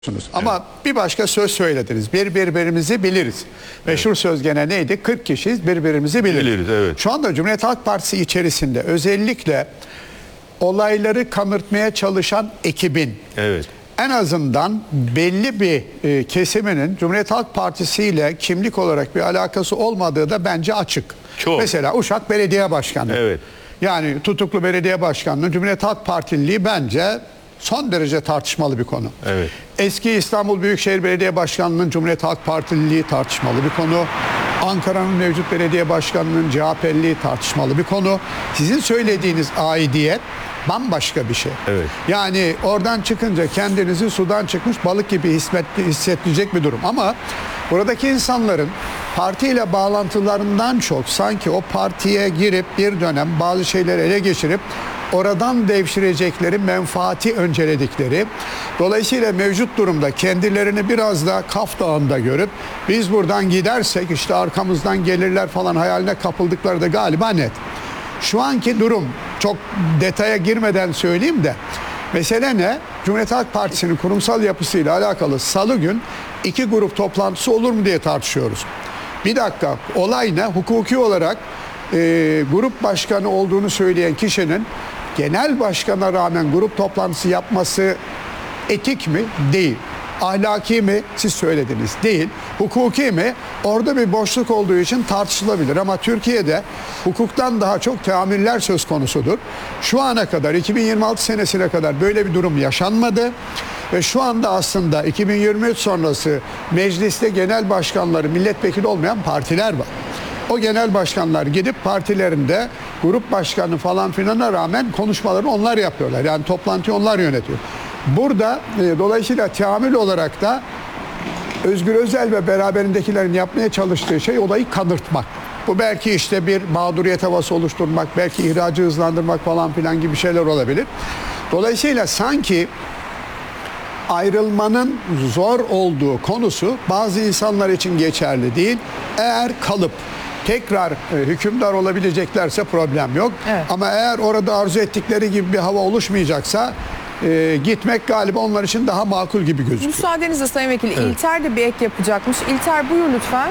Ama bir başka söz söylediniz. Birbirimizi biliriz. Meşhur söz gene neydi? 40 kişiyiz, birbirimizi biliriz. Evet. Şu anda Cumhuriyet Halk Partisi içerisinde özellikle olayları kanırtmaya çalışan ekibin en azından belli bir kesiminin Cumhuriyet Halk Partisi ile kimlik olarak bir alakası olmadığı da bence açık. Çok. Mesela Uşak Belediye Başkanı. Yani tutuklu belediye başkanının Cumhuriyet Halk Partililiği bence son derece tartışmalı bir konu. Eski İstanbul Büyükşehir Belediye Başkanı'nın Cumhuriyet Halk Partililiği tartışmalı bir konu. Ankara'nın mevcut belediye başkanının CHP'liliği tartışmalı bir konu. Sizin söylediğiniz aidiyet bambaşka bir şey. Yani oradan çıkınca kendinizi sudan çıkmış balık gibi hissedecek bir durum. Ama buradaki insanların partiyle bağlantılarından çok sanki o partiye girip bir dönem bazı şeyleri ele geçirip oradan devşirecekleri menfaati önceledikleri, dolayısıyla mevcut durumda kendilerini biraz da Kaf Dağı'nda görüp biz buradan gidersek işte arkamızdan gelirler falan hayaline kapıldıkları da galiba net. Şu anki durum, çok detaya girmeden söyleyeyim de, mesele ne? Cumhuriyet Halk Partisi'nin kurumsal yapısıyla alakalı salı gün 2 grup toplantısı olur mu diye tartışıyoruz. Bir dakika, olay ne? Hukuki olarak grup başkanı olduğunu söyleyen kişinin genel başkana rağmen grup toplantısı yapması etik mi? Değil. Ahlaki mi? Siz söylediniz. Değil. Hukuki mi? Orada bir boşluk olduğu için tartışılabilir. Ama Türkiye'de hukuktan daha çok teamüller söz konusudur. Şu ana kadar 2026 senesine kadar böyle bir durum yaşanmadı. Ve şu anda aslında 2023 sonrası mecliste genel başkanları milletvekili olmayan partiler var. O genel başkanlar gidip partilerinde grup başkanı falan filana rağmen konuşmaları onlar yapıyorlar. Yani toplantıyı onlar yönetiyor. Burada dolayısıyla teamül olarak da Özgür Özel ve beraberindekilerin yapmaya çalıştığı şey olayı kanırtmak. Bu belki işte bir mağduriyet havası oluşturmak, belki ihracı hızlandırmak falan filan gibi şeyler olabilir. Dolayısıyla sanki ayrılmanın zor olduğu konusu bazı insanlar için geçerli değil. Eğer kalıp tekrar hükümdar olabileceklerse problem yok. Ama eğer orada arzu ettikleri gibi bir hava oluşmayacaksa gitmek galiba onlar için daha makul gibi gözüküyor. Müsaadenizle Sayın Vekil, İlter de bir ek yapacakmış. İlter, buyur lütfen.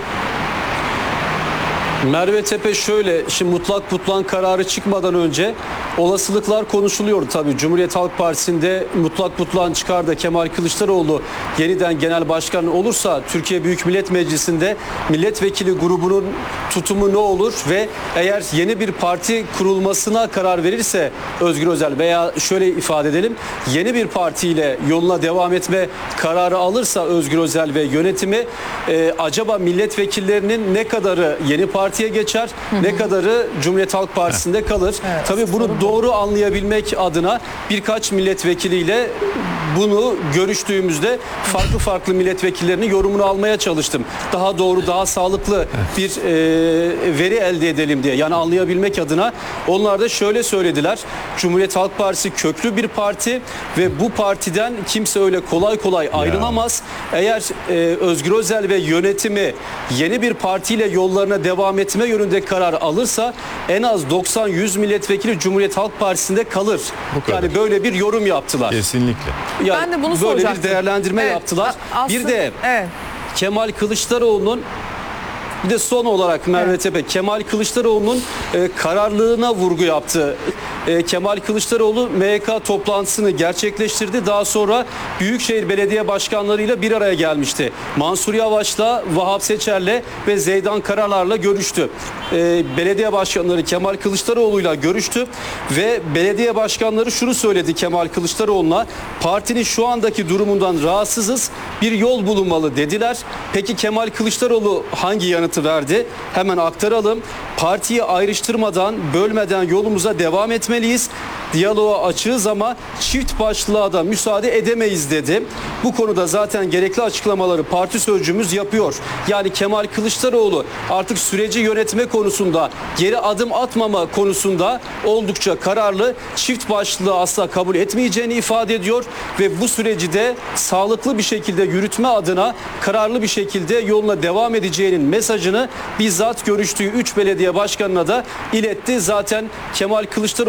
Merve Tepe şöyle, şimdi mutlak butlan kararı çıkmadan önce olasılıklar konuşuluyor tabii. Cumhuriyet Halk Partisi'nde mutlak butlan çıkar da Kemal Kılıçdaroğlu yeniden genel başkan olursa Türkiye Büyük Millet Meclisi'nde milletvekili grubunun tutumu ne olur ve eğer yeni bir parti kurulmasına karar verirse Özgür Özel, veya şöyle ifade edelim, yeni bir partiyle yoluna devam etme kararı alırsa Özgür Özel ve yönetimi, acaba milletvekillerinin ne kadarı yeni partiye geçer, ne kadarı Cumhuriyet Halk Partisi'nde kalır? Tabii bunu doğru anlayabilmek adına birkaç milletvekiliyle bunu görüştüğümüzde farklı milletvekillerinin yorumunu almaya çalıştım. Daha doğru, daha sağlıklı bir veri elde edelim diye. Yani anlayabilmek adına. Onlar da şöyle söylediler. Cumhuriyet Halk Partisi köklü bir parti ve bu partiden kimse öyle kolay ayrılamaz. Eğer Özgür Özel ve yönetimi yeni bir partiyle yollarına devam etme yönünde karar alırsa en az 90-100 milletvekili Cumhuriyet Halk Partisi'nde kalır. Yani böyle bir yorum yaptılar. Kesinlikle. Yani ben de bunu böyle soracaktım. bir değerlendirme yaptılar. Bir de Kemal Kılıçdaroğlu'nun, bir de son olarak Merve Tepe, Kemal Kılıçdaroğlu'nun kararlılığına vurgu yaptı. Kemal Kılıçdaroğlu MYK toplantısını gerçekleştirdi. Daha sonra Büyükşehir Belediye Başkanlarıyla bir araya gelmişti. Mansur Yavaş'la, Vahap Seçer'le ve Zeydan Karalar'la görüştü. Belediye başkanları Kemal Kılıçdaroğlu'yla görüştü ve belediye başkanları şunu söyledi Kemal Kılıçdaroğlu'na: partinin şu andaki durumundan rahatsızız, bir yol bulunmalı dediler. Peki Kemal Kılıçdaroğlu hangi yanıtı verdi? Hemen aktaralım. Partiyi ayrıştırmadan, bölmeden yolumuza devam etmeliyiz. Diyaloğa açığız ama çift başlılığa da müsaade edemeyiz dedi. Bu konuda zaten gerekli açıklamaları parti sözcüğümüz yapıyor. Yani Kemal Kılıçdaroğlu artık süreci yönetme konusunda, geri adım atmama konusunda oldukça kararlı. Çift başlılığı asla kabul etmeyeceğini ifade ediyor ve bu süreci de sağlıklı bir şekilde yürütme adına kararlı bir şekilde yoluna devam edeceğinin mesajını bizzat görüştüğü 3 belediye başkanına da iletti. Zaten Kemal Kılıçdaroğlu